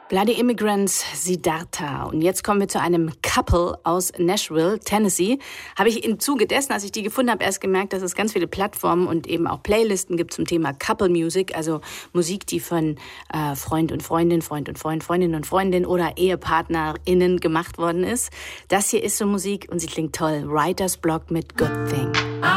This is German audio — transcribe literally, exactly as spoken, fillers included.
Bloody Immigrants, Siddhartha. Und jetzt kommen wir zu einem Couple aus Nashville, Tennessee. Habe ich im Zuge dessen, als ich die gefunden habe, erst gemerkt, dass es ganz viele Plattformen und eben auch Playlisten gibt zum Thema Couple Music, also Musik, die von äh, Freund und Freundin, Freund und Freund, Freundin und Freundin oder EhepartnerInnen gemacht worden ist. Das hier ist so Musik und sie klingt toll. Writer's Block mit Good Thing.